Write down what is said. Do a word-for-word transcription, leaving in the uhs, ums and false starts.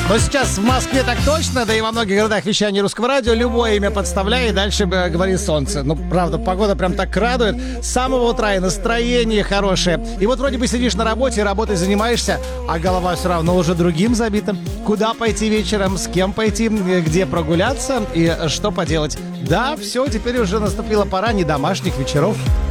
Но сейчас в Москве так точно, да и во многих городах вещания Русского радио, любое имя подставляй, и дальше говорит солнце. Ну, правда, погода прям так радует. С самого утра и настроение хорошее. И вот вроде бы сидишь на работе, работой занимаешься, а голова все равно уже другим забита. Куда пойти вечером, с кем пойти, где прогуляться и что поделать. Да, все, теперь уже наступила пора не домашних вечеров.